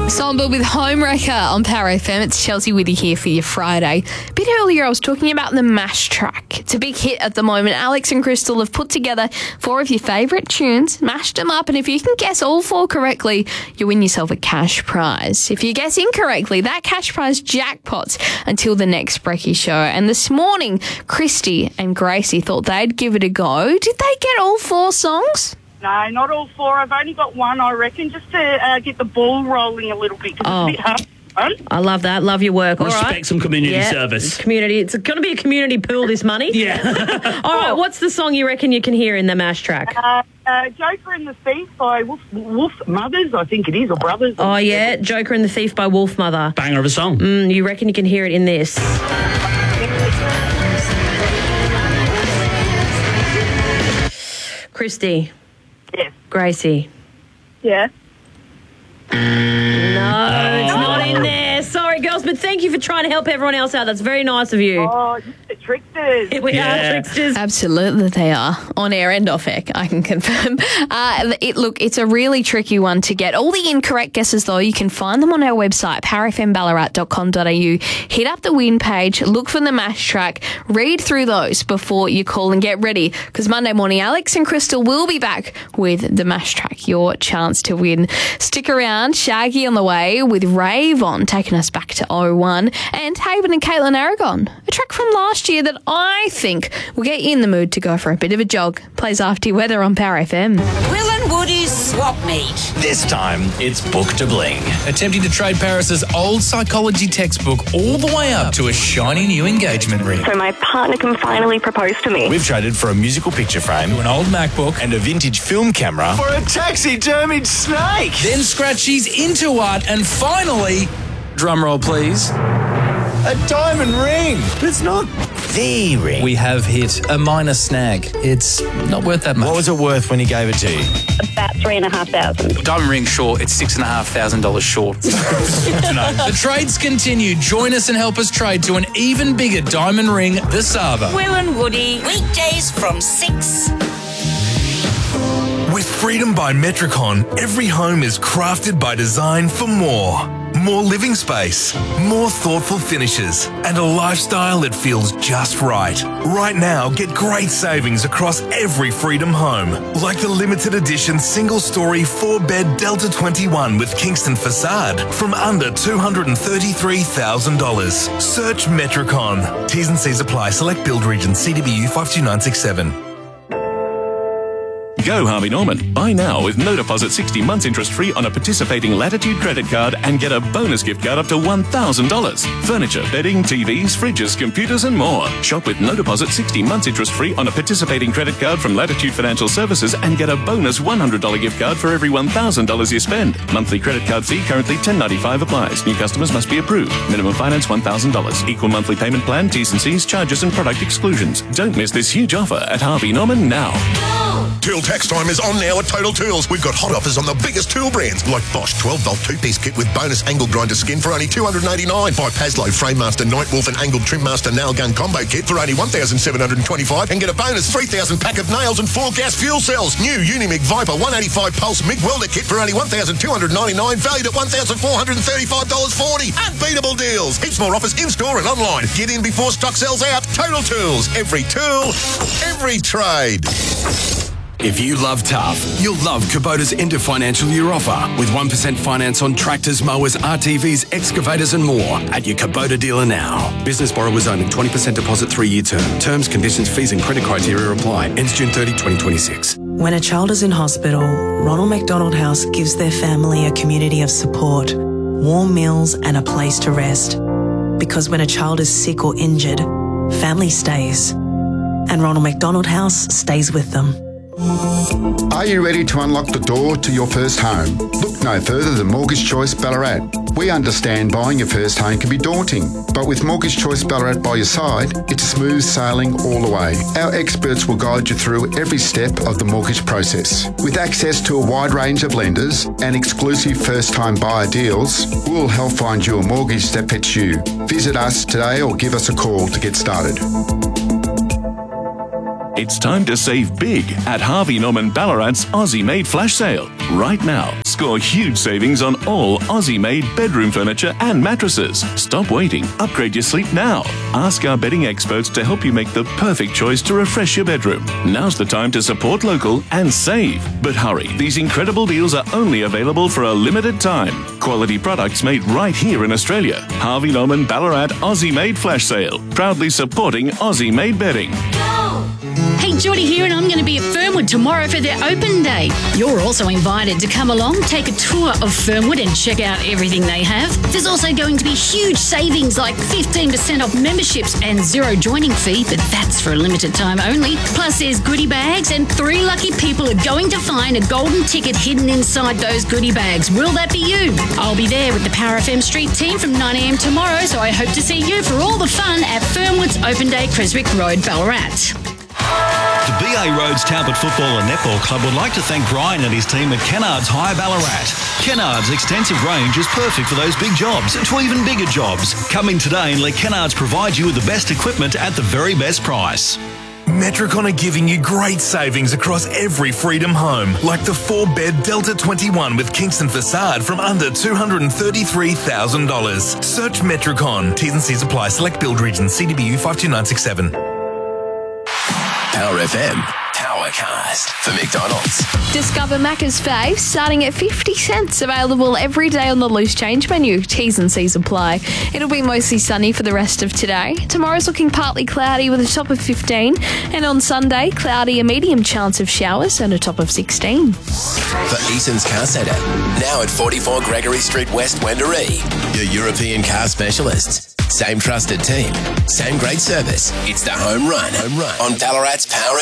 Somber with Homewrecker on Power FM. It's Chelsea with you here for your Friday. A bit earlier I was talking about the Mash track. It's a big hit at the moment. Alex and Crystal have put together 4 of your favourite tunes, mashed them up, and if you can guess all 4 correctly, you win yourself a cash prize. If you guess incorrectly, that cash prize jackpots until the next Brekkie show. And this morning, Christy and Gracie thought they'd give it a go. Did they get all 4 songs? No, not all 4. I've only got 1, I reckon, just to get the ball rolling a little bit, because it's a bit hard. I love that. Love your work. Respect all right. some community service. Community. It's going to be a community pool, this money. Yeah. All right. What's the song you reckon you can hear in the Mash track? Joker and the Thief by Wolf Mothers, I think it is, or Brothers. Oh, yeah. Joker and the Thief by Wolf Mother. Banger of a song. You reckon you can hear it in this? Christy. Yes. Gracie. Yeah. No, it's not in there. Sorry, girls, but thank you for trying to help everyone else out. That's very nice of you. Oh, the tricksters. We are tricksters. Absolutely, they are. On air and off air, I can confirm. It's a really tricky one to get. All the incorrect guesses, though, you can find them on our website, powerfmballarat.com.au. Hit up the win page, look for the Mash track, read through those before you call, and get ready, because Monday morning, Alex and Crystal will be back with the Mash track, your chance to win. Stick around. Shaggy on the way with Rave On, taking us back to 01, and Haven and Caitlin Aragon, a track from last year that I think will get you in the mood to go for a bit of a jog. Plays after your weather on Power FM. Will and Woody's Swap Meet. This time, it's Book to Bling. Attempting to trade Paris's old psychology textbook all the way up to a shiny new engagement ring. So my partner can finally propose to me. We've traded for a musical picture frame, To an old MacBook. and a vintage film camera for a taxidermied snake. Then Scratchy's into art, and finally, drumroll please, A diamond ring. But it's not the ring. we have hit a minor snag. It's not worth that much. What was it worth when he gave it to you? About $3,500. Diamond ring short, it's $6,500 short. Good to know. The trades continue. Join us and help us trade to an even bigger diamond ring this Sava. Will and Woody. Weekdays from 6. With Freedom by Metricon, every home is crafted by design for more. More living space, more thoughtful finishes, and a lifestyle that feels just right. Right now, get great savings across every Freedom home, like the limited edition single-story 4-bed Delta 21 with Kingston facade from under $233,000. Search Metricon. T's and C's apply. Select build region. CWU 52967. Go Harvey Norman. Buy now with no deposit 60 months interest free on a participating Latitude credit card and get a bonus gift card up to $1,000. Furniture, bedding, TVs, fridges, computers and more. Shop with no deposit 60 months interest free on a participating credit card from Latitude Financial Services and get a bonus $100 gift card for every $1,000 you spend. Monthly credit card fee currently $10.95 applies. New customers must be approved. Minimum finance $1,000. Equal monthly payment plan, T's and C's, charges and product exclusions. Don't miss this huge offer at Harvey Norman now. Tool tax time is on now at Total Tools. We've got hot offers on the biggest tool brands like Bosch 12-volt two-piece kit with bonus angle grinder skin for only $289. Buy Paslow Framemaster Nightwolf and angled Trimmaster nail gun combo kit for only $1,725 and get a bonus 3,000 pack of nails and 4 gas fuel cells. New Unimig Viper 185 pulse MIG welder kit for only $1,299, valued at $1,435.40. Unbeatable deals. Heaps more offers in-store and online. Get in before stock sells out. Total Tools. Every tool, every trade. If you love tough, you'll love Kubota's end of financial year offer with 1% finance on tractors, mowers, RTVs, excavators and more at your Kubota dealer now. Business borrowers only. 20% deposit 3-year term. Terms, conditions, fees and credit criteria apply. Ends June 30, 2026. When a child is in hospital, Ronald McDonald House gives their family a community of support, warm meals and a place to rest. Because when a child is sick or injured, family stays. And Ronald McDonald House stays with them. Are you ready to unlock the door to your first home? Look no further than Mortgage Choice Ballarat. We understand buying your first home can be daunting, but with Mortgage Choice Ballarat by your side, it's smooth sailing all the way. Our experts will guide you through every step of the mortgage process. With access to a wide range of lenders and exclusive first-time buyer deals, we'll help find you a mortgage that fits you. Visit us today or give us a call to get started. It's time to save big at Harvey Norman Ballarat's Aussie-made flash sale. Right now, score huge savings on all Aussie-made bedroom furniture and mattresses. Stop waiting. Upgrade your sleep now. Ask our bedding experts to help you make the perfect choice to refresh your bedroom. Now's the time to support local and save. But hurry, these incredible deals are only available for a limited time. Quality products made right here in Australia. Harvey Norman Ballarat Aussie-made flash sale. Proudly supporting Aussie-made bedding. Hey, Geordie here, and I'm going to be at Fernwood tomorrow for their open day. You're also invited to come along, take a tour of Fernwood and check out everything they have. There's also going to be huge savings like 15% off memberships and zero joining fee, but that's for a limited time only. Plus there's goodie bags, and 3 lucky people are going to find a golden ticket hidden inside those goodie bags. Will that be you? I'll be there with the Power FM Street team from 9 a.m. tomorrow, so I hope to see you for all the fun at Fernwood's Open Day, Creswick Road, Ballarat. The BA Rhodes Talbot Football and Netball Club would like to thank Brian and his team at Kennards High Ballarat. Kennards' extensive range is perfect for those big jobs and to even bigger jobs. Come in today and let Kennards provide you with the best equipment at the very best price. Metricon are giving you great savings across every Freedom home, like the 4-bed Delta 21 with Kingston facade from under $233,000. Search Metricon. T's and C's apply. Select build region. CDBU 52967. Power FM, Powercast for McDonald's. Discover Macca's faves starting at 50 cents. Available every day on the loose change menu. T's and C's apply. It'll be mostly sunny for the rest of today. Tomorrow's looking partly cloudy with a top of 15. And on Sunday, cloudy, a medium chance of showers and a top of 16. For Eason's Car Centre, now at 44 Gregory Street West, Wendouree. Your European car specialists. Same trusted team, same great service. It's the home run on Ballarat's Power